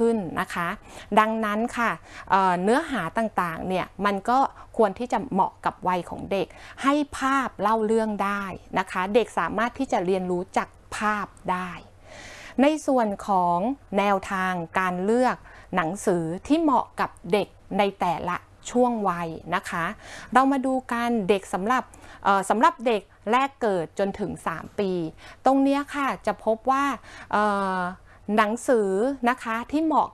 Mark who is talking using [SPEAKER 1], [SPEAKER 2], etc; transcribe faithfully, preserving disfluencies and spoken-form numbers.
[SPEAKER 1] ขึ้นนะคะดังนั้นค่ะเอ่อเนื้อหาต่างๆเนี่ยมันก็ควรที่จะเหมาะกับวัยของเด็กให้ภาพเล่าเรื่องได้นะคะเด็กสามารถที่จะเรียนรู้จากภาพได้ในส่วนของแนวทางการเลือกหนังสือที่เหมาะกับเด็กในแต่ละช่วงวัยนะคะเรามาดูกันเด็กสำหรับสำหรับเด็กแรกเกิดจนถึงสามปีตรงนี้ค่ะจะพบว่าหนังสือนะคะที่เหมาะ